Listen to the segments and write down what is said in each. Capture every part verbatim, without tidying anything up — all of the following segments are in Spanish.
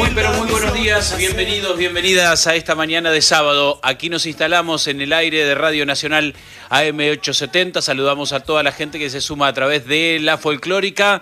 Muy, pero muy buenos días, bienvenidos, bienvenidas a esta mañana de sábado. Aquí nos instalamos en el aire de Radio Nacional A M ochocientos setenta. Saludamos a toda la gente que se suma a través de La Folclórica.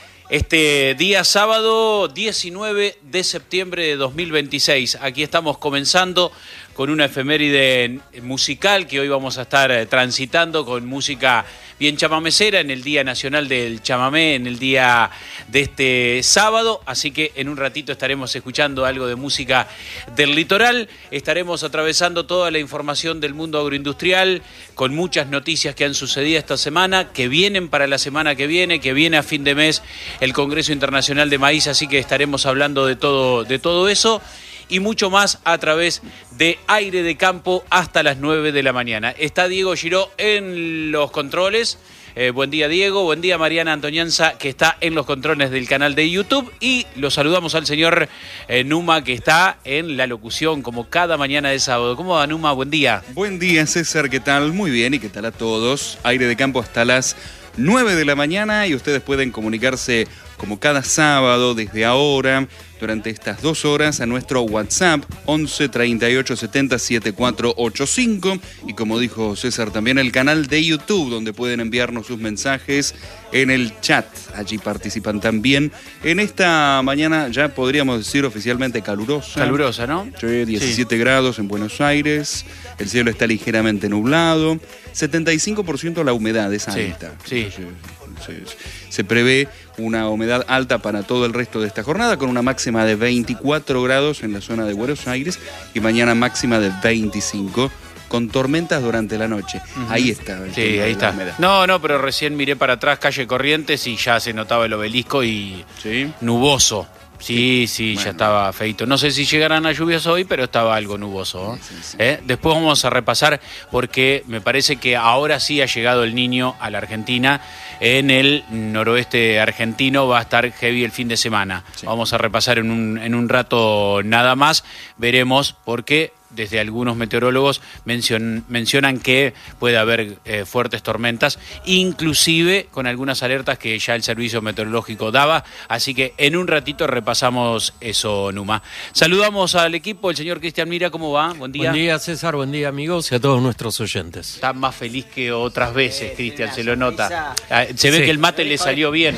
Este día sábado diecinueve de septiembre de dos mil veintiséis. Aquí estamos comenzando con una efeméride musical que hoy vamos a estar transitando con música bien chamamecera en el Día Nacional del Chamamé, en el día de este sábado. Así que en un ratito estaremos escuchando algo de música del litoral. Estaremos atravesando toda la información del mundo agroindustrial con muchas noticias que han sucedido esta semana, que vienen para la semana que viene, que viene a fin de mes el Congreso Internacional de Maíz. Así que estaremos hablando de todo, de todo eso y mucho más a través de Aire de Campo hasta las nueve de la mañana. Está Diego Giró en los controles. Eh, buen día, Diego. Buen día, Mariana Antoñanza, que está en los controles del canal de YouTube. Y lo saludamos al señor eh, Numa, que está en la locución, como cada mañana de sábado. ¿Cómo va, Numa? Buen día. Buen día, César. ¿Qué tal? Muy bien. ¿Y qué tal a todos? Aire de Campo hasta las nueve de la mañana. Y ustedes pueden comunicarse como cada sábado desde ahora, durante estas dos horas, a nuestro WhatsApp once treinta y ocho setenta setenta y cuatro ochenta y cinco, y como dijo César, también el canal de YouTube, donde pueden enviarnos sus mensajes en el chat. Allí participan también en esta mañana, ya podríamos decir oficialmente calurosa. Calurosa, ¿no? Sí, diecisiete sí. grados en Buenos Aires, el cielo está ligeramente nublado, setenta y cinco por ciento la humedad es alta. Sí, sí. Se, se prevé una humedad alta para todo el resto de esta jornada, con una máxima de veinticuatro grados en la zona de Buenos Aires y mañana máxima de veinticinco, con tormentas durante la noche. Uh-huh. Ahí está. El sí, ahí está. No, no, pero recién miré para atrás calle Corrientes y ya se notaba el obelisco y ¿sí? nuboso. Sí, sí, bueno, ya estaba feito. No sé si llegarán a lluvias hoy, pero estaba algo nuboso. Sí, sí, sí. ¿Eh? Después vamos a repasar porque me parece que ahora sí ha llegado el Niño a la Argentina. En el noroeste argentino va a estar heavy el fin de semana. Sí. Vamos a repasar en un, en un rato nada más. Veremos por qué. Desde algunos meteorólogos mencion, mencionan que puede haber eh, fuertes tormentas, inclusive con algunas alertas que ya el servicio meteorológico daba. Así que en un ratito repasamos eso, Numa. Saludamos al equipo, el señor Cristian Mira, ¿cómo va? Buen día. Buen día, César, buen día, amigos, y a todos nuestros oyentes. Está más feliz que otras veces, Cristian, se lo nota. Se ve sí. que el mate le salió bien.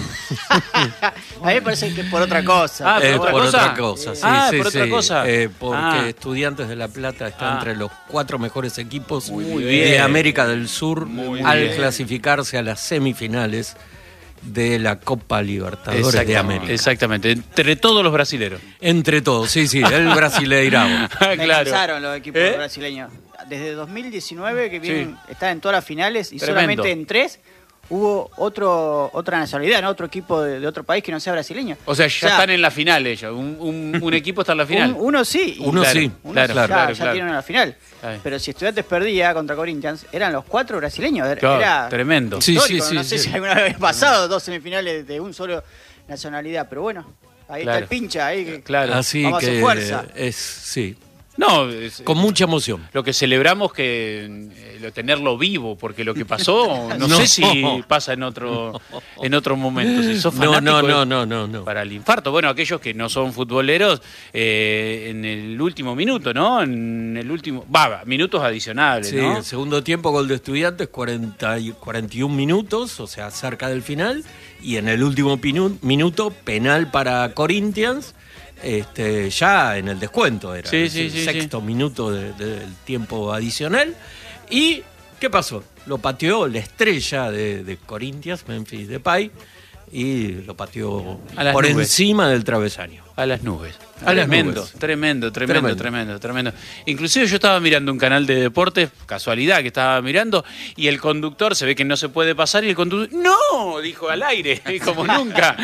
A mí me parece que por otra cosa. Ah, ¿por, eh, otra, por cosa? otra cosa? Sí, ah, sí, por sí. otra cosa. Eh, porque ah. Estudiantes de La Plata está ah. entre los cuatro mejores equipos Muy de bien. América del Sur Muy al bien. clasificarse a las semifinales de la Copa Libertadores de América. Exactamente, entre todos los brasileros. Entre todos, sí, sí, el Brasileirao. Me claro. cansaron los equipos ¿Eh? brasileños. Desde dos mil diecinueve que vienen, sí. están en todas las finales y Tremendo. solamente en tres hubo otro otra nacionalidad, ¿no? Otro equipo de, de otro país que no sea brasileño. O sea, ya o sea, están en la final ellos. Un, un, un equipo está en la final. Un, uno sí. Uno claro, sí. Uno claro, ya, claro, ya claro. tienen la final. Ay. Pero si Estudiantes perdía contra Corinthians, eran los cuatro brasileños. Claro, Era tremendo. Sí, sí, sí, no sí, sé sí. si alguna vez había pasado dos semifinales de un solo nacionalidad, pero bueno, ahí claro. está el pincha. Ahí que claro. Así vamos que a hacer fuerza. Es, sí. No, es, con mucha emoción. Lo que celebramos que eh, lo, tenerlo vivo, porque lo que pasó, no, no sé si pasa en otro en otro momento. Si sos no, no, fanático, no, no, no, no. Para el infarto. Bueno, aquellos que no son futboleros, eh, en el último minuto, ¿no? En el último, va, minutos adicionales, sí, ¿no? el segundo tiempo, gol de Estudiantes, cuarenta y, cuarenta y un minutos, o sea, cerca del final, y en el último pinu, minuto, penal para Corinthians. Este, ya en el descuento era sí, el sí, sí, sexto sí. minuto de, de, del tiempo adicional. ¿Y qué pasó? Lo pateó la estrella de, de Corinthians, Memphis Depay, y lo pateó por nubes. encima del travesaño. A las nubes. A las tremendo, nubes. Tremendo, tremendo, tremendo, tremendo, tremendo. Inclusive yo estaba mirando un canal de deportes, casualidad que estaba mirando, y el conductor se ve que no se puede pasar, y el conductor, ¡no! Dijo al aire, como nunca.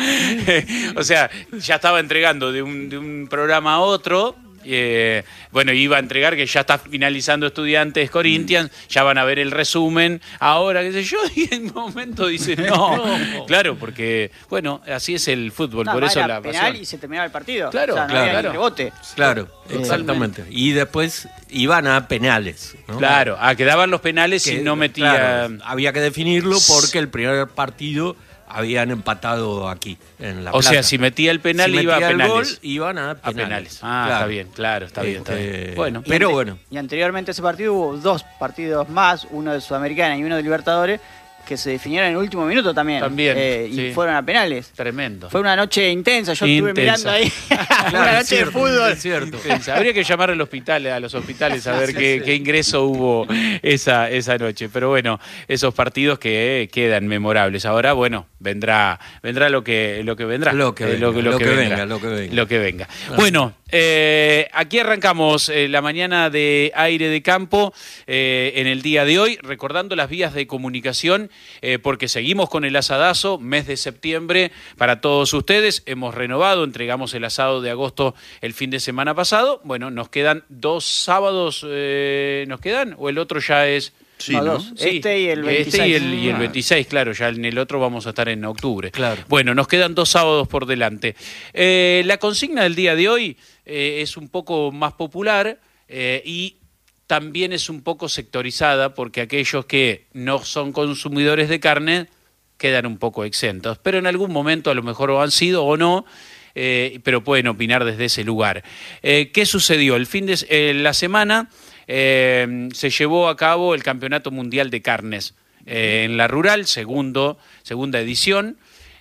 O sea, ya estaba entregando de un, de un programa a otro. Eh, bueno, iba a entregar que ya está finalizando Estudiantes Corinthians, ya van a ver el resumen ahora, qué sé yo, y en un momento dice no, no. Claro, porque bueno, así es el fútbol, no, por eso era la penal pasión. Y se terminaba el partido, claro, o sea, no claro, había claro. ni rebote. Claro, exactamente. Y después iban a penales, ¿no? Claro, a quedaban los penales que, y no metía. Claro, había que definirlo porque el primer partido habían empatado aquí, en La O Plata. sea, si metía el penal, si iba a metía el penales. gol, iban a penales. A penales. Ah, Claro. está bien, claro, está bien, está Este, bien. Bueno, Y pero ante- bueno. Y anteriormente a ese partido hubo dos partidos más, uno de Sudamericana y uno de Libertadores, que se definieron en el último minuto también. También, Eh, y sí. fueron a penales. tremendo. Fue una noche intensa, yo estuve Intensa. mirando ahí. Claro, una es noche cierto, de fútbol. es cierto. Intensa. Habría que llamar al hospital, a los hospitales a ver Sí, qué, sí. qué ingreso hubo esa, esa noche. Pero bueno, esos partidos que eh, quedan memorables. Ahora, bueno, vendrá vendrá lo que lo que vendrá. Lo que Eh, venga, lo que venga, lo que venga. Lo que venga. Bueno, eh, aquí arrancamos eh, la mañana de Aire de Campo eh, en el día de hoy, recordando las vías de comunicación, eh, porque seguimos con el asadazo, mes de septiembre para todos ustedes. Hemos renovado, entregamos el asado de agosto el fin de semana pasado. Bueno, nos quedan dos sábados, eh, ¿nos quedan? ¿O el otro ya es...? Sí, No, ¿no? dos. Este y el Este veintiséis. y el, y el Ah. veintiséis, claro, ya en el otro vamos a estar en octubre. Claro. Bueno, nos quedan dos sábados por delante. Eh, la consigna del día de hoy eh, es un poco más popular eh, y también es un poco sectorizada porque aquellos que no son consumidores de carne quedan un poco exentos, pero en algún momento a lo mejor lo han sido o no, eh, pero pueden opinar desde ese lugar. Eh, ¿Qué sucedió? El fin de eh, la semana eh, se llevó a cabo el Campeonato Mundial de Carnes eh, en la Rural, segundo, segunda edición.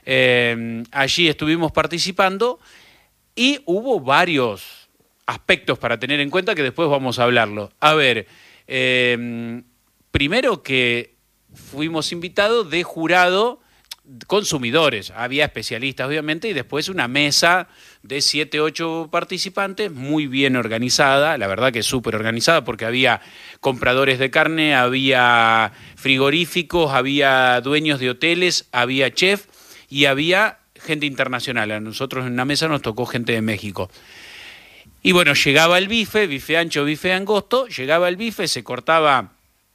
Eh, allí estuvimos participando y hubo varios aspectos para tener en cuenta que después vamos a hablarlo. A ver, eh, primero que fuimos invitados de jurado consumidores, había especialistas obviamente y después una mesa de siete, ocho participantes muy bien organizada, la verdad que súper organizada porque había compradores de carne, había frigoríficos, había dueños de hoteles, había chef y había gente internacional. A nosotros en una mesa nos tocó gente de México. Y bueno, llegaba el bife, bife ancho, bife angosto, llegaba el bife, se cortaba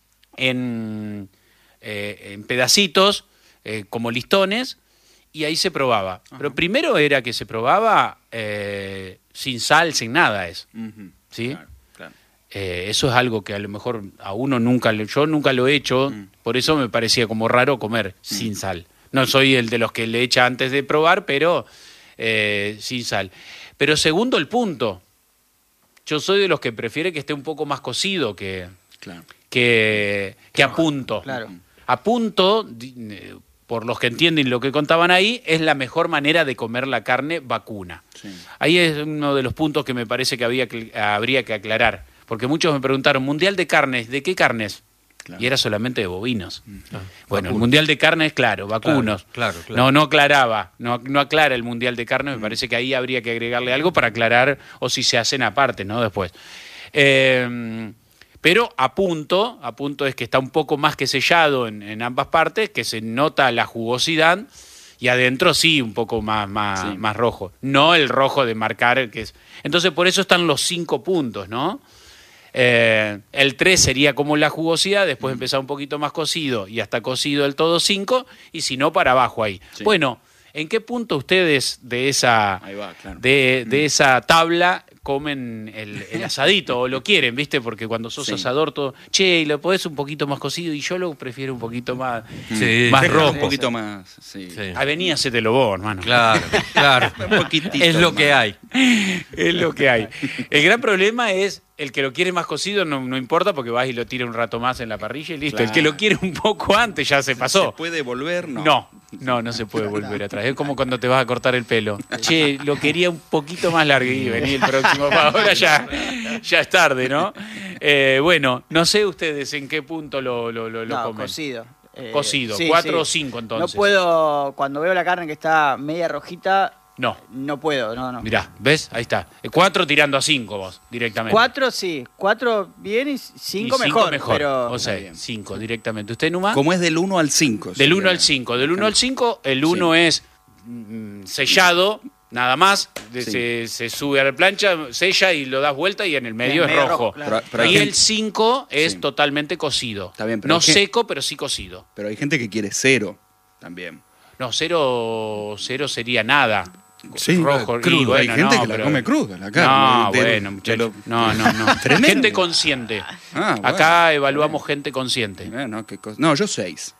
en, eh, en pedacitos, eh, como listones, y ahí se probaba. Ajá. Pero primero era que se probaba eh, sin sal, sin nada eso. Uh-huh. ¿Sí? Claro, claro. Eh, eso es algo que a lo mejor a uno nunca, yo nunca lo he hecho, uh-huh. Por eso me parecía como raro comer uh-huh. sin sal. No soy el de los que le echa antes de probar, pero eh, sin sal. Pero segundo el punto, yo soy de los que prefiere que esté un poco más cocido que, claro. que, que a punto. Claro. A punto, por los que entienden lo que contaban ahí, es la mejor manera de comer la carne vacuna. Sí. Ahí es uno de los puntos que me parece que había, habría que aclarar. Porque muchos me preguntaron, ¿mundial de carnes? ¿De qué carnes? Claro. Y era solamente de bovinos. Ah, bueno, vacunos. El mundial de carnes, claro, vacunos. Claro, claro, claro. No, no aclaraba, no, no aclara el mundial de carnes, me mm. parece que ahí habría que agregarle algo para aclarar, o si se hacen aparte, ¿no? Después. Eh, pero a punto, a punto es que está un poco más que sellado en, en ambas partes, que se nota la jugosidad, y adentro sí, un poco más, más, sí. más rojo. No el rojo de marcar, que es. Entonces, por eso están los cinco puntos, ¿no? Eh, el tres sería como la jugosidad, después mm. empezar un poquito más cocido y hasta cocido del todo cinco, y si no, para abajo ahí. Sí. Bueno, ¿en qué punto ustedes de esa, ahí va, claro. de, de mm. esa tabla comen el, el asadito o lo quieren, ¿viste? Porque cuando sos sí. asador todo, che, y lo podés un poquito más cocido, y yo lo prefiero un poquito más, sí, más rojo. Un poquito más, sí. sí. Avenida hacételo vos, hermano. Claro, claro. un poquitito es lo más. que hay. Es lo que hay. El gran problema es el que lo quiere más cocido, no, no importa porque vas y lo tiras un rato más en la parrilla y listo. Claro. El que lo quiere un poco antes ya se pasó. ¿Se puede volver? No. No, no, no se puede volver atrás. Es como cuando te vas a cortar el pelo. Che, lo quería un poquito más largo y vení el próximo. Ahora ya, ya es tarde, ¿no? Eh, bueno, no sé ustedes en qué punto lo, lo, lo, lo no, comen. Cocido. Eh, cocido, sí, cuatro sí. o cinco entonces. No puedo, cuando veo la carne que está media rojita, no. No puedo, no, no. Mirá, ¿ves? Ahí está. Cuatro tirando a cinco vos, directamente. Cuatro sí, cuatro bien y cinco, y cinco mejor, mejor. Pero... O sea, cinco directamente. ¿Usted, Numa? ¿Cómo es del uno al cinco? Del uno al cinco. Del uno al cinco, el uno sí. es mm, sellado, nada más. De, sí. se, se sube a la plancha, sella y lo das vuelta y en el medio en es medio rojo. rojo claro. pero, pero y el cinco es sí. totalmente cocido. Está bien, pero no que... seco, pero sí cocido. Pero hay gente que quiere cero también. No, cero, cero sería nada. Sí, rojo, crudo. Y bueno, hay gente no, que pero... la come cruda, la carne. No, de, bueno, muchachos. No, no, no. Tremendo. Gente consciente. Ah, bueno. Acá evaluamos bueno. gente consciente. No, no, qué cosa. No, yo seis.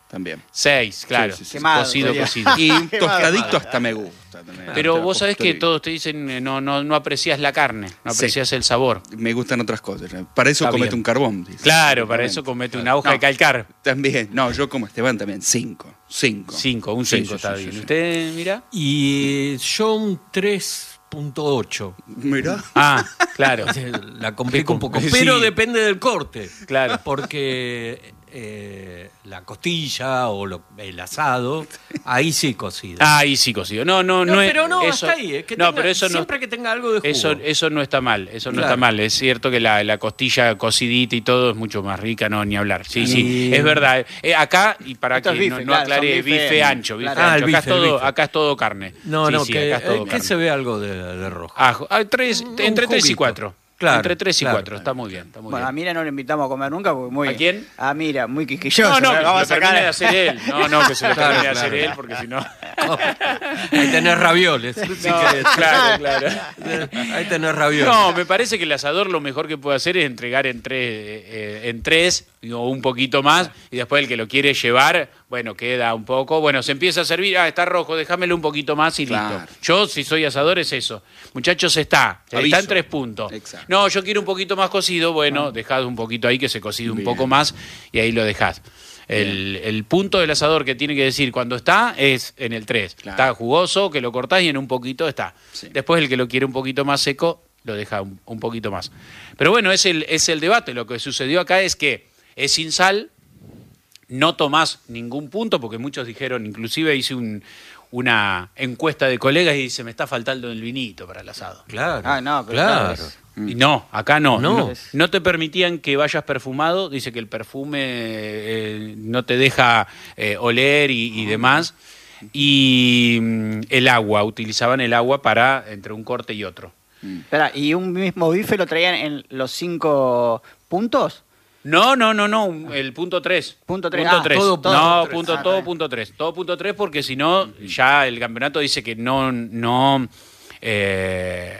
También. Seis, claro. Sí, sí, sí. Quemado, cocido, sería. cocido. Y un tostadito hasta me gusta. también. Pero Hasta vos sabés que posterior. todos te dicen eh, no, no, no apreciás la carne, no Sí. apreciás el sabor. Me gustan otras cosas. Para eso Está comete bien. un carbón. dice. Claro, para Exactamente. eso comete Claro. una hoja No, de calcar. También. No, yo como Esteban también. Cinco. Cinco. Cinco, un Sí, cinco sí, está sí, bien. sí, sí. ¿Usted mira? Y yo un tres punto ocho. Mirá. Ah, claro. La complico un poco. Sí. Pero depende del corte. Claro. Porque eh, la costilla o lo- el asado, ahí sí cocido. Ah, ahí sí cocido. No, no, no, no es- pero no, eso, hasta ahí. Es que no, tenga- pero eso no, siempre que tenga algo de jugo. eso, eso no está mal, eso no Claro. está mal. Es cierto que la, la costilla cocidita y todo es mucho más rica, no, ni hablar. Sí, sí, Y- es verdad. Eh, acá, y para Esto que es bife, no, no claro, aclare, son bife, bife, ancho, bife claro. Ah, ancho. el Acá, bife, es el todo, bife. acá es todo carne. No, Sí, no, sí, que, acá es todo eh, que carne. se ve algo de, de rojo. Ajo. Ah, tres, Un- entre un tres y juguito. cuatro. Claro, entre tres y claro, cuatro, está muy bien. Está muy Bueno, a bien. Mira no le invitamos a comer nunca porque muy... ¿A quién? A Mira, muy quisquilloso. No, no, que Vamos se a lo termine de sacar... hacer él. No, no, que se lo Claro, termine de claro. hacer él, porque si no. Ahí tenés ravioles. si No, querés. claro, claro. Ahí tenés ravioles. No, me parece que el asador lo mejor que puede hacer es entregar en tres, eh, en tres o un poquito más, y después el que lo quiere llevar, bueno, queda un poco. Bueno, se empieza a servir, ah, está rojo, déjamelo un poquito más y Claro. listo. Yo, si soy asador, es eso. Muchachos, está, Aviso. está en tres puntos. Exacto. No, yo quiero un poquito más cocido, bueno, dejad un poquito ahí que se cocide un Bien. poco más y ahí lo dejás. El, el punto del asador que tiene que decir cuando está es en el tres. Claro. Está jugoso, que lo cortás y en un poquito está. Sí. Después el que lo quiere un poquito más seco, lo deja un, un poquito más. Pero bueno, es el, es el debate. Lo que sucedió acá es que es sin sal, no tomás ningún punto, porque muchos dijeron, inclusive hice un, una encuesta de colegas y dice, me está faltando el vinito para el asado. Claro. Ah, no, pero claro. claro, es- Y no, acá no. No. no. No te permitían que vayas perfumado. Dice que el perfume eh, no te deja eh, oler y, y demás. Y mm, el agua, utilizaban el agua para entre un corte y otro. Espera, ¿y un mismo bife lo traían en los cinco puntos? No, no, no, no, un- el punto tres. Punto tres. Punto Ah, tres. todo- todo no, punto tres. punto, Ah, todo está bien. punto tres. Todo punto tres porque si no, ya el campeonato dice que no, no, eh,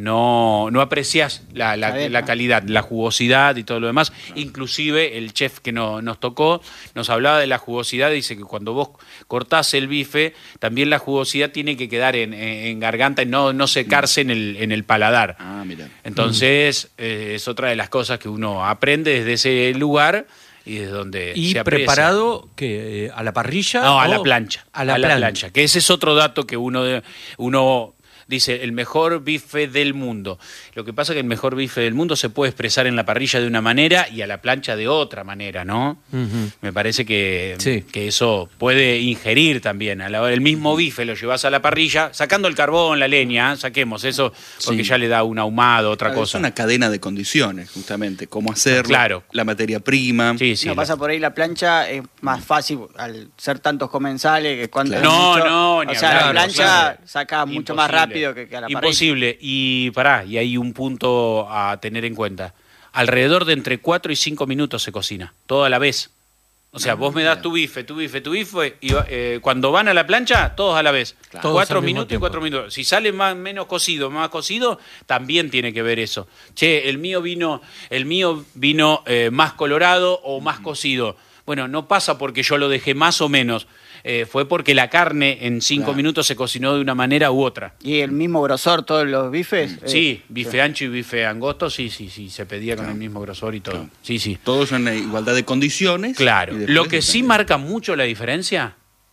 no, no aprecias la, la- Está bien, la ¿no? calidad, la jugosidad y todo lo demás. Inclusive el chef que no- nos tocó nos hablaba de la jugosidad, dice que cuando vos cortás el bife, también la jugosidad tiene que quedar en, en garganta y no, no secarse en el, en el paladar. Ah, mira. Entonces, eh, es otra de las cosas que uno aprende desde ese lugar y desde donde Y se aprecia. preparado que a la parrilla. No, a o- la plancha. A la, plancha. Que ese es otro dato que uno, de- uno dice, el mejor bife del mundo. Lo que pasa es que el mejor bife del mundo se puede expresar en la parrilla de una manera y a la plancha de otra manera, ¿no? Ujú. Me parece que, Sí. que eso puede ingerir también. A la hora el mismo bife lo llevas a la parrilla, sacando el carbón, la leña, ¿eh? Saquemos eso, porque Sí. ya le da un ahumado, otra Claro, cosa. Es una cadena de condiciones, justamente. Cómo hacerlo, Claro. la materia prima. Sí, sí. no la- pasa por ahí la plancha, es más fácil al ser tantos comensales que cuando Claro. es No, mucho- no, ni o sea, hablar, la plancha claro. saca mucho más Imposible. rápido que, que a la parrilla. Imposible. Y pará, y hay un punto a tener en cuenta. Alrededor de entre cuatro y cinco minutos se cocina, todo a la vez. O sea, vos me das tu bife, tu bife, tu bife, y eh, cuando van a la plancha, todos a la vez. Todos Cuatro al mismo minutos y tiempo. cuatro minutos. Si sale más, menos cocido, más cocido, también tiene que ver eso. Che, el mío vino, el mío vino eh, más colorado o más cocido. Bueno, no pasa porque yo lo dejé más o menos. Eh, fue porque la carne en cinco Claro. minutos se cocinó de una manera u otra. Y el mismo grosor, todos los bifes. eh, Sí, bife ancho y bife angosto, sí, sí, sí, se pedía con Claro. el mismo grosor y todo. Claro. Sí, sí. Todos en igualdad de condiciones. Claro. y después Lo que sí también. marca mucho la diferencia,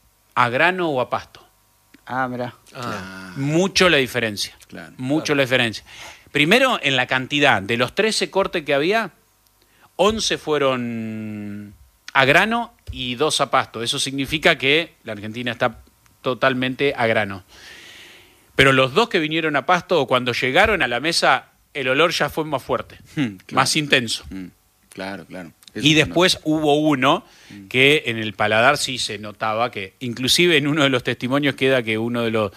a grano o a pasto. Ah, mira. Ah, Mucho la diferencia. Claro. Mucho la diferencia. Primero, en la cantidad. De los trece cortes que había, once fueron a grano y dos a pasto. Eso significa que la Argentina está totalmente a grano. Pero los dos que vinieron a pasto, cuando llegaron a la mesa, el olor ya fue más fuerte, Hmm, claro. más intenso. Mm, Claro, claro. Eso Y se después hubo uno que en el paladar sí se notaba que, inclusive en uno de los testimonios queda que uno de los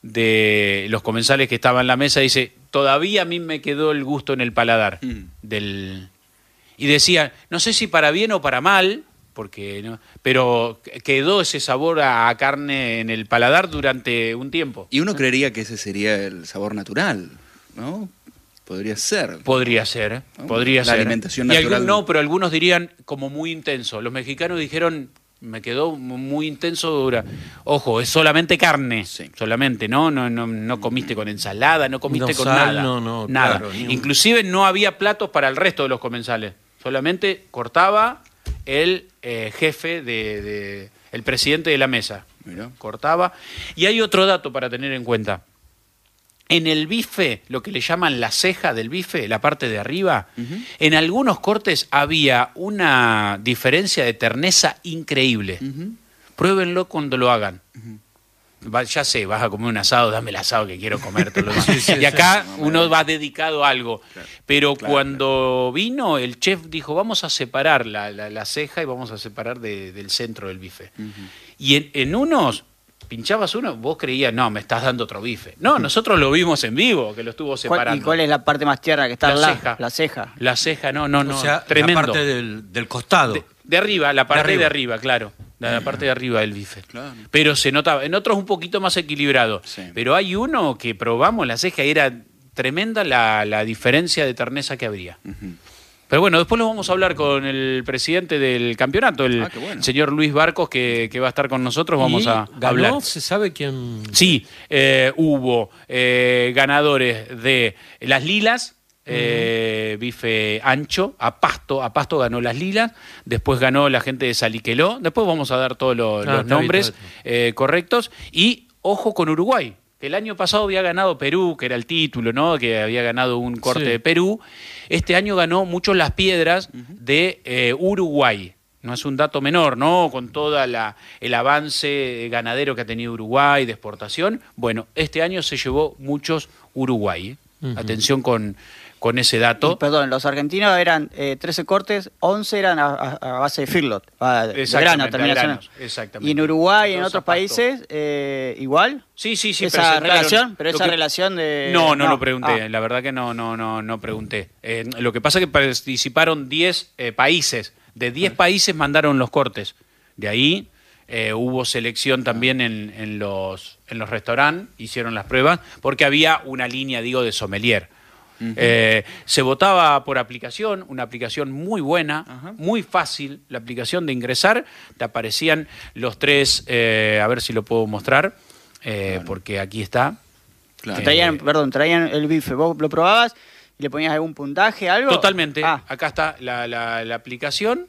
de los comensales que estaba en la mesa dice, todavía a mí me quedó el gusto en el paladar Mm. del y decía, no sé si para bien o para mal, porque no, pero quedó ese sabor a, a carne en el paladar durante un tiempo. Y uno creería que ese sería el sabor natural, ¿no? Podría ser. Podría ser, ¿eh? ¿No? podría La ser. alimentación Y algún- natural. no, pero algunos dirían como muy intenso. Los mexicanos dijeron Me quedó muy intenso, dura. Ojo, es solamente carne, Sí. solamente, ¿no? No, no, no comiste con ensalada, no comiste No, con sal, nada. no, no, nada. claro, ni un- Inclusive no había platos para el resto de los comensales. Solamente cortaba el eh, jefe de, de- el presidente de la mesa. Mirá. Cortaba. Y hay otro dato para tener en cuenta. En el bife, lo que le llaman la ceja del bife, la parte de arriba, Ujú. en algunos cortes había una diferencia de terneza increíble. Ujú. Pruébenlo cuando lo hagan. Va- ya sé, vas a comer un asado, dame el asado que quiero comer. Todo lo demás. Sí, sí, y acá sí. uno va dedicado a algo. Claro. Pero Claro, cuando vino, el chef dijo, vamos a separar la, la- la ceja y vamos a separar de- del centro del bife. Ujú. Y en, en unos, pinchabas uno, vos creías, no, me estás dando otro bife. No, nosotros lo vimos en vivo, que lo estuvo ¿Cuál- separando. ¿Y cuál es la parte más tierna que está La al lado? ceja. La ceja. La ceja, no, no, no, o sea, tremendo. la parte del, del costado. De, de arriba, la parte de arriba. arriba, claro. La, la parte de arriba del bife. Claro. Pero se notaba, en otros un poquito más equilibrado. Sí. Pero hay uno que probamos la ceja y era tremenda la, la diferencia de terneza que habría. Ujú. Pero bueno, después lo vamos a hablar con el presidente del campeonato, el Ah, qué bueno. señor Luis Barcos, que, que va a estar con nosotros. Vamos ¿Y a ganó? hablar. ¿Se sabe quién? Sí, eh, hubo eh, ganadores de las lilas, eh, bife ancho, a Pasto, a Pasto ganó las lilas, después ganó la gente de Saliqueló, después vamos a dar todos lo- Ah, los está nombres bien, está eh, correctos, y ojo con Uruguay, que el año pasado había ganado Perú, que era el título, ¿no? Que había ganado un corte Sí. de Perú, este año ganó mucho Las Piedras de eh, Uruguay. No es un dato menor, ¿no? Con todo el avance ganadero que ha tenido Uruguay de exportación. Bueno, este año se llevó muchos Uruguay. ¿eh? Ujú. Atención con, con ese dato. Y, perdón, los argentinos eran eh, trece cortes, once eran a, a- a base de firlot, a- de Exactamente, grano, a terminación. granos, exactamente. Y en Uruguay y en Dos otros zapatos. países, eh, igual. Sí, sí, sí. esa presentaron relación, pero lo esa que- relación de... No, no, lo pregunté. Ah. La verdad que no, no, no, no pregunté. Eh, lo que pasa es que participaron diez eh, países. De diez países mandaron los cortes. De ahí eh, hubo selección también en, en los, en los restaurantes, hicieron las pruebas, porque había una línea, digo, de sommelier. Eh, se votaba por aplicación, una aplicación muy buena, Ajá. muy fácil, la aplicación de ingresar, te aparecían los tres, eh, a ver si lo puedo mostrar, eh, Claro. porque aquí está. Claro. Traían, Eh, perdón, traían el bife, vos lo probabas y le ponías algún puntaje, algo. Totalmente. Ah, Acá está la, la- la aplicación.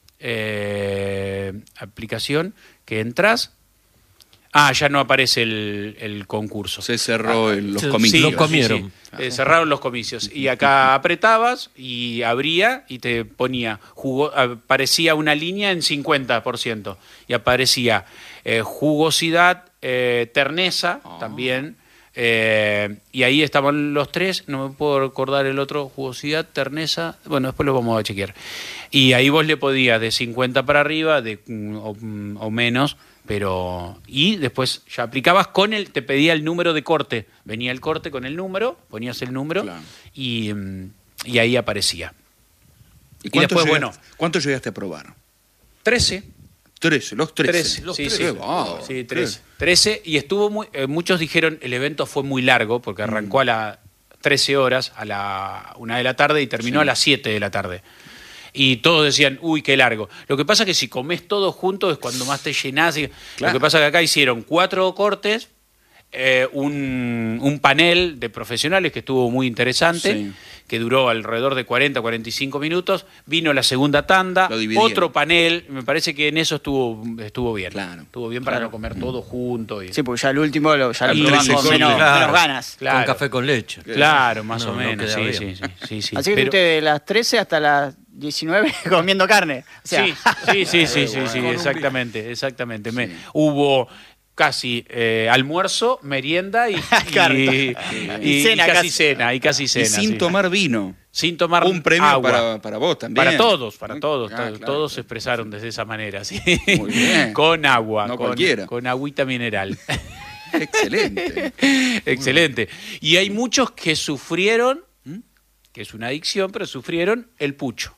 eh, aplicación que entras. Ah, ya no aparece el, el concurso. Se cerró el- los sí, comicios. lo comieron. Eh, cerraron los comicios. Y acá apretabas y abría y te ponía, jugo- aparecía una línea en cincuenta por ciento. Y aparecía eh, jugosidad, eh, terneza Ah. también. eh, y ahí estaban los tres, no me puedo recordar el otro, jugosidad, terneza, bueno, después lo vamos a chequear. Y ahí vos le podías de cincuenta para arriba de, mm, o, mm, o menos, pero y después ya aplicabas con el, te pedía el número de corte, venía el corte con el número, ponías el número Claro. y, mm, y ahí aparecía. ¿Y Y cuánto, después, llegaste, bueno. cuánto llegaste a probar? trece. Trece, los trece. trece, Los sí, trece. sí. Wow. Sí, trece. trece, y estuvo muy, eh, muchos dijeron el evento fue muy largo porque arrancó a las trece horas, a la una de la tarde y terminó Sí. a las siete de la tarde. Y todos decían, uy, qué largo. Lo que pasa es que si comes todo junto es cuando más te llenás. y- Claro. Lo que pasa es que acá hicieron cuatro cortes, eh, un, un panel de profesionales que estuvo muy interesante, Sí. que duró alrededor de cuarenta, cuarenta y cinco minutos. Vino la segunda tanda, Lo dividieron. otro panel. Me parece que en eso estuvo, estuvo bien. Claro. Estuvo bien para Claro. no comer todo junto. Y... sí, porque ya el último lo, ya lo Y probás trece con menos, cortes. menos ganas. Claro. Con café con leche. Claro, más No, o no menos. queda sí, bien. sí, sí, sí, sí. Así que Pero- estuviste de las trece hasta las diecinueve comiendo carne. O sea, sí, sí, sí, sí, sí, sí, Con un exactamente, exactamente. Me- Sí. hubo casi eh, almuerzo, merienda y, Claro. y, Y y cena casi casi. cena, y casi Y cena. sin sí. tomar vino. Sin tomar Un premio agua. para, para vos también. Para todos, para Ah, todos, claro, to- claro. todos se expresaron desde esa manera, sí. Muy bien. Con agua, No con, cualquiera. con agüita mineral. Excelente. Excelente. Y hay muchos que sufrieron, ¿Mm? que es una adicción, pero sufrieron el pucho.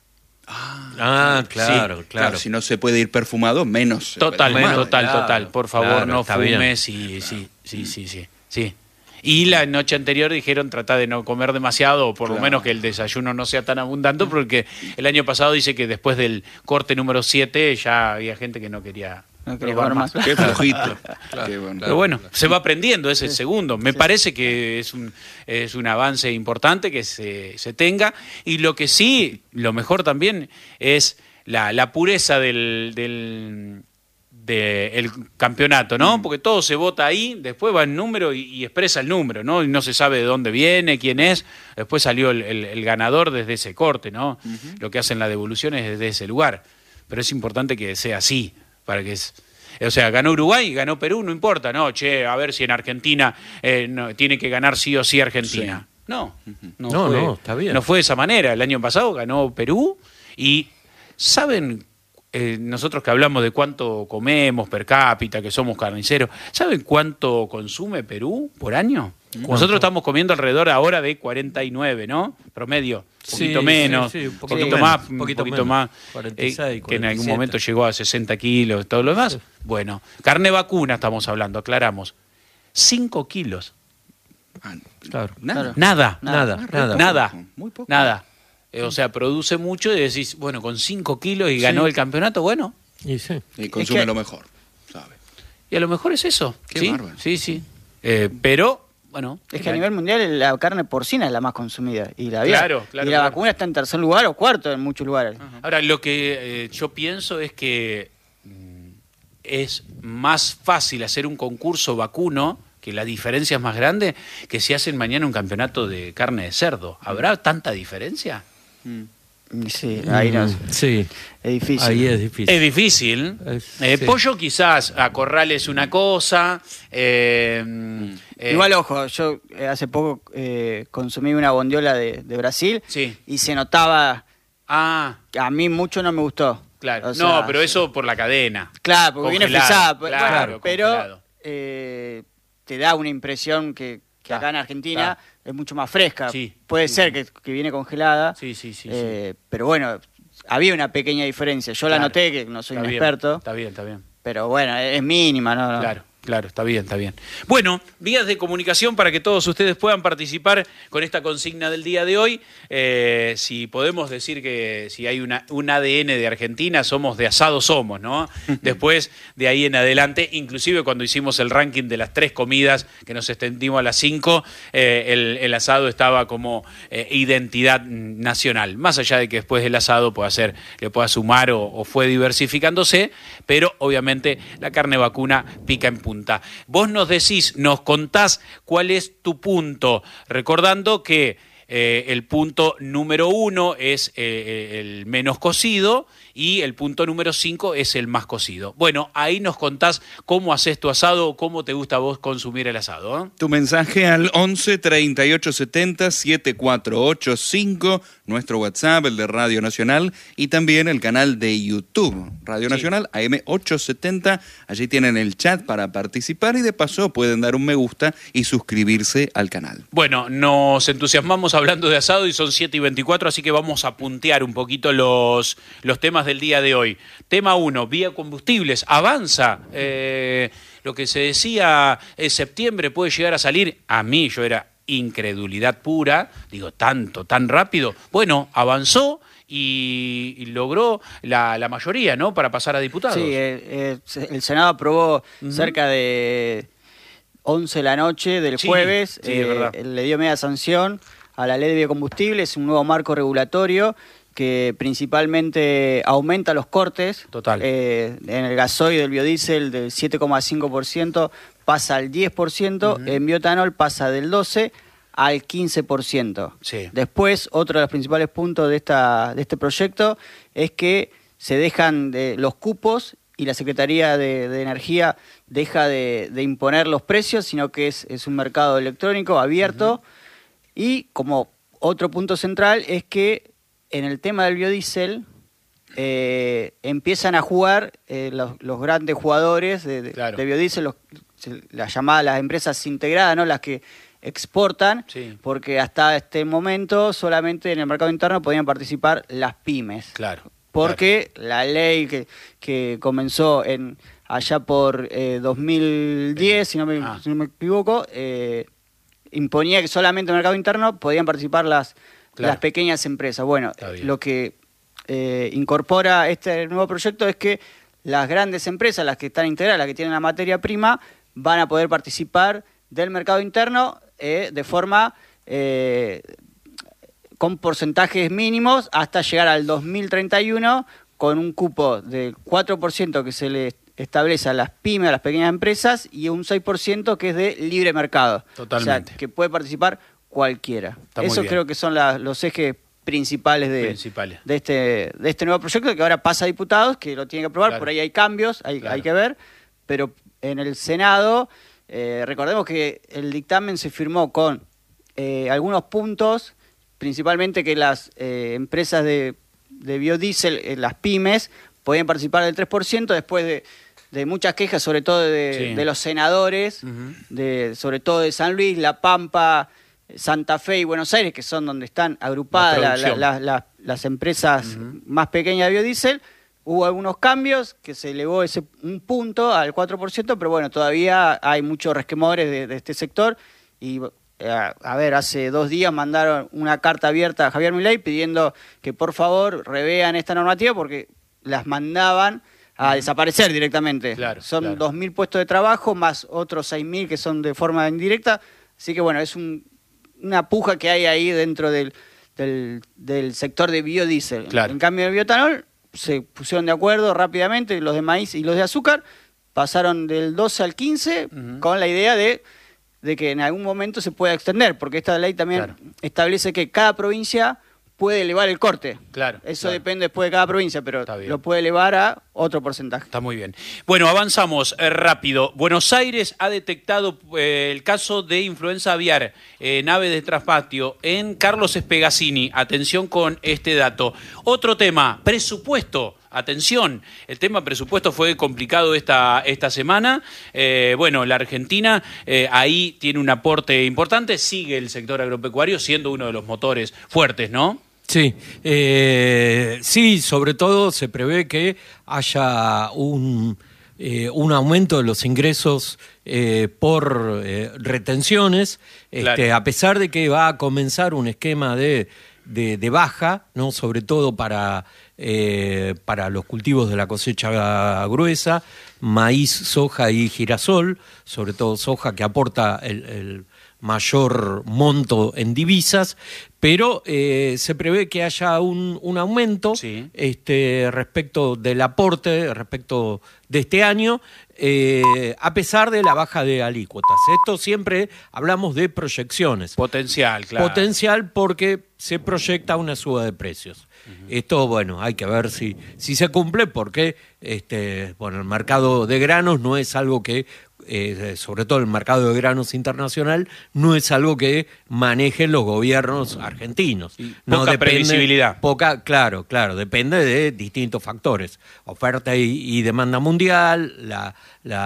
Ah, claro, Claro, claro. si no se puede ir perfumado, menos. se Total, puede tomar. total, claro, total. Por favor, claro, no está bien. fumes y sí, sí, sí, sí, sí. Y la noche anterior dijeron tratar de no comer demasiado, o por claro. lo menos que el desayuno no sea tan abundante, porque el año pasado dice que después del corte número siete ya había gente que no quería... No quería comer más. Qué flojito. Claro. Qué bueno. Pero bueno, se va aprendiendo, es el sí. segundo. Me sí. parece que es un, es un avance importante que se, se tenga. Y lo que sí, lo mejor también es la, la pureza del... del del de campeonato, ¿no? Porque todo se vota ahí, después va el número y, y expresa el número, ¿no? Y no se sabe de dónde viene, quién es. Después salió el, el, el ganador desde ese corte, ¿no? Uh-huh. Lo que hacen la devolución es desde ese lugar. Pero es importante que sea así, para que es... O sea, ganó Uruguay, ganó Perú, no importa, ¿no? Che, a ver si en Argentina eh, no, tiene que ganar sí o sí Argentina. Sí. No, no, no, fue, no, está bien. No fue de esa manera. El año pasado ganó Perú y, ¿saben? Eh, nosotros que hablamos de cuánto comemos per cápita, que somos carniceros, ¿saben cuánto consume Perú por año? ¿Cuánto? Nosotros estamos comiendo alrededor ahora de cuarenta y nueve, ¿no? Promedio, un poquito sí, menos, sí, sí, un poquito, poquito más, un poquito, poquito más, cuarenta y seis, eh, cuarenta y siete. Que en algún momento llegó a sesenta kilos, todo lo demás. Sí. Bueno, carne vacuna estamos hablando, aclaramos, cinco kilos. Ah, claro. Nada, nada, nada, nada, nada, nada, muy poco. Nada. O sea, produce mucho y decís, bueno, con cinco kilos y ganó sí. el campeonato, bueno. Y, sí. y consume que, lo mejor, ¿sabe? Y a lo mejor es eso. Qué ¿sí? bárbaro. Sí, sí. Eh, pero, bueno. Es que a nivel mundial la carne porcina es la más consumida. Y la, claro, claro, y la claro. vacuna está en tercer lugar o cuarto en muchos lugares. Uh-huh. Ahora, lo que eh, yo pienso es que mm, es más fácil hacer un concurso vacuno, que la diferencia es más grande, que si hacen mañana un campeonato de carne de cerdo. ¿Habrá tanta diferencia? Sí, ahí no. Sí. Es difícil. Ahí es difícil. Es difícil. Es, eh, sí. Pollo quizás, a corral es una cosa. Eh, eh, Igual, ojo, yo eh, hace poco eh, consumí una bondiola de, de Brasil sí. y se notaba... Ah. A mí mucho no me gustó. Claro. O sea, no, pero eso por la cadena. Claro, porque congelado, viene frisada. Claro, bueno, pero eh, te da una impresión que... que acá en Argentina ah. es mucho más fresca. Sí, Puede sí, ser sí. Que, que viene congelada, sí, sí, sí, eh, sí. pero bueno, había una pequeña diferencia. Yo claro. la noté, que no soy está un bien, experto. Está bien, está bien. Pero bueno, es mínima, ¿no? Claro. Claro, está bien, está bien. Bueno, vías de comunicación para que todos ustedes puedan participar con esta consigna del día de hoy. Eh, si podemos decir que si hay una, un A D N de Argentina, somos de asado somos, ¿no? Después, de ahí en adelante, inclusive cuando hicimos el ranking de las tres comidas, que nos extendimos a las cinco, eh, el, el asado estaba como eh, identidad nacional. Más allá de que después el asado pueda ser, le pueda sumar o, o fue diversificándose, pero obviamente la carne vacuna pica en punta. Vos nos decís, nos contás cuál es tu punto, recordando que eh, el punto número uno es eh, el menos cocido y el punto número cinco es el más cocido. Bueno, ahí nos contás cómo haces tu asado o cómo te gusta a vos consumir el asado, ¿eh? Tu mensaje al once treinta y ocho setenta setenta y cuatro ochenta y cinco, nuestro WhatsApp, el de Radio Nacional, y también el canal de YouTube, Radio sí. Nacional, A M ochocientos setenta. Allí tienen el chat para participar y de paso pueden dar un me gusta y suscribirse al canal. Bueno, nos entusiasmamos hablando de asado y son siete y veinticuatro, así que vamos a puntear un poquito los, los temas del día de hoy. Tema uno, vía combustibles, avanza. Eh, lo que se decía en septiembre puede llegar a salir. A mí, yo era incredulidad pura, digo, tanto, tan rápido. Bueno, avanzó y, y logró la, la mayoría, ¿no? Para pasar a diputados. Sí, eh, eh, el Senado aprobó uh-huh. cerca de once de la noche del sí, jueves, sí, eh, es verdad. Le dio media sanción a la ley de biocombustibles, un nuevo marco regulatorio que principalmente aumenta los cortes. Total. Eh, en el gasoil del biodiesel del siete coma cinco por ciento pasa al diez por ciento, uh-huh. en bioetanol pasa del doce por ciento al quince por ciento. Sí. Después, otro de los principales puntos de, esta, de este proyecto es que se dejan de los cupos y la Secretaría de, de Energía deja de, de imponer los precios, sino que es, es un mercado electrónico abierto. Uh-huh. Y como otro punto central es que en el tema del biodiesel eh, empiezan a jugar eh, los, los grandes jugadores de, de, claro. de biodiesel, los, las llamadas las empresas integradas, ¿no? Las que exportan, sí. porque hasta este momento solamente en el mercado interno podían participar las pymes. Claro. Porque claro. la ley que, que comenzó en allá por eh, dos mil diez, si no me, ah. si no me equivoco, eh, imponía que solamente en el mercado interno podían participar las, Claro. las pequeñas empresas. Bueno, lo que eh, incorpora este nuevo proyecto es que las grandes empresas, las que están integradas, las que tienen la materia prima, van a poder participar del mercado interno eh, de forma eh, con porcentajes mínimos hasta llegar al dos mil treinta y uno con un cupo del cuatro por ciento que se le establece a las pymes, a las pequeñas empresas, y un seis por ciento que es de libre mercado. Totalmente. O sea, que puede participar cualquiera. Está muy Eso bien. creo que son la- los ejes principales de, Principales. de este de este nuevo proyecto, que ahora pasa a diputados, que lo tienen que aprobar. Claro. Por ahí hay cambios, hay, Claro. hay que ver, pero en el Senado, eh, recordemos que el dictamen se firmó con eh, algunos puntos, principalmente que las eh, empresas de, de biodiesel, eh, las pymes, podían participar del tres por ciento después de, de muchas quejas, sobre todo de, Sí. de los senadores, Ujú. de, sobre todo de San Luis, La Pampa, Santa Fe y Buenos Aires, que son donde están agrupadas La la- la- producción. la- la- las empresas más pequeñas de biodiesel. Hubo algunos cambios, que se elevó ese un punto al cuatro por ciento, pero bueno, todavía hay muchos resquemores de, de este sector. Y eh, a ver, hace dos días mandaron una carta abierta a Javier Milei pidiendo que por favor revean esta normativa, porque las mandaban a desaparecer directamente. Claro, son claro. dos mil puestos de trabajo, más otros seis mil que son de forma indirecta. Así que bueno, es un, una puja que hay ahí dentro del, del, del sector de biodiesel. Claro. En cambio, el biotanol se pusieron de acuerdo rápidamente, los de maíz y los de azúcar, pasaron del doce al quince Ujú. con la idea de, de que en algún momento se pueda extender, porque esta ley también Claro. establece que cada provincia puede elevar el corte. Claro, Eso claro. depende después de cada provincia, pero Está bien. lo puede elevar a otro porcentaje. Está muy bien. Bueno, avanzamos eh, rápido. Buenos Aires ha detectado eh, el caso de influenza aviar, eh, nave de traspatio, en Carlos Espegazzini. Atención con este dato. Otro tema, presupuesto. Atención, el tema presupuesto fue complicado esta, esta semana. Eh, bueno, la Argentina eh, ahí tiene un aporte importante. Sigue el sector agropecuario siendo uno de los motores fuertes, ¿no? Sí, eh, sí, sobre todo se prevé que haya un, eh, un aumento de los ingresos eh, por eh, retenciones, Claro. este, a pesar de que va a comenzar un esquema de, de, de baja, ¿no? Sobre todo para, eh, para los cultivos de la cosecha gruesa, maíz, soja y girasol, sobre todo soja que aporta el, el mayor monto en divisas, pero eh, se prevé que haya un, un aumento Sí. este, respecto del aporte, respecto de este año, eh, a pesar de la baja de alícuotas. Esto siempre hablamos de proyecciones. Potencial, claro. Potencial porque se proyecta una suba de precios. Esto, bueno, hay que ver si, si se cumple porque este, bueno, el mercado de granos no es algo que, eh, sobre todo el mercado de granos internacional, no es algo que manejen los gobiernos argentinos. Y No poca depende- previsibilidad. Poca, claro, claro, depende de distintos factores. Oferta y, y demanda mundial, la...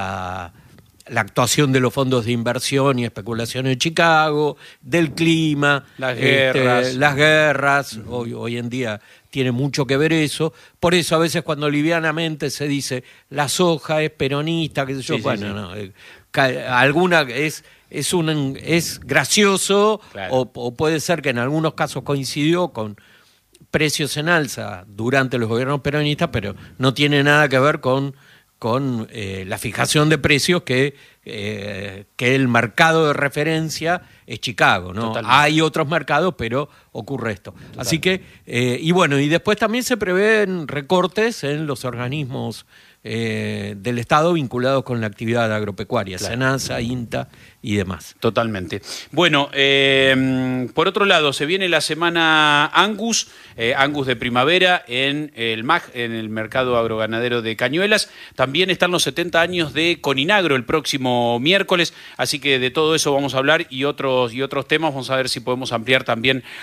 la la actuación de los fondos de inversión y especulación en Chicago, del clima, Las este, guerras. las guerras, hoy, hoy en día tiene mucho que ver eso, por eso a veces cuando livianamente se dice la soja es peronista, qué sé yo, Sí, sí, bueno, sí. no, eh, ca- alguna es es un es gracioso Claro. o, o puede ser que en algunos casos coincidió con precios en alza durante los gobiernos peronistas, pero no tiene nada que ver con con eh, la fijación de precios que, eh, que el mercado de referencia es Chicago, ¿no? Totalmente. Hay otros mercados, pero ocurre esto. Así que, eh, y bueno, y después también se prevén recortes en los organismos eh, del Estado vinculados con la actividad agropecuaria, Claro. SENASA, INTA y demás. Totalmente. Bueno, eh, por otro lado, se viene la semana Angus, eh, Angus de primavera en el M A G, en el mercado agroganadero de Cañuelas. También están los setenta años de Coninagro el próximo miércoles, así que de todo eso vamos a hablar y otros, y otros temas. Vamos a ver si podemos ampliar también